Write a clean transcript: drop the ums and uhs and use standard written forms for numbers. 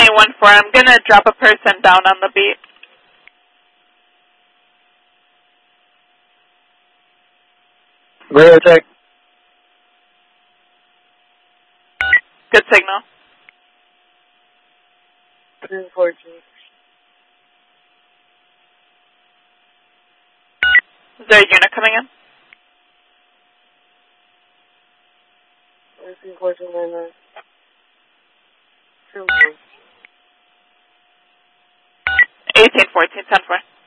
914. I'm going to drop a person down on the beat. Great check. Good signal. 1014. Is there a unit coming in? 1499. 1814, 10-4.